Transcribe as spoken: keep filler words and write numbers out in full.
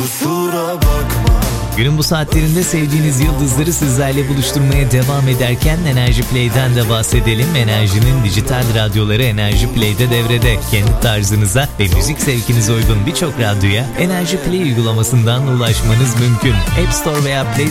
kusura bakma. Günün bu saatlerinde sevdiğiniz yıldızları sizlerle buluşturmaya devam ederken Enerji Play'den de bahsedelim. Enerji'nin dijital radyoları Enerji Play'de devrede. Kendi tarzınıza ve müzik zevkinize uygun birçok radyoya Enerji Play uygulamasından ulaşmanız mümkün. App Store veya Play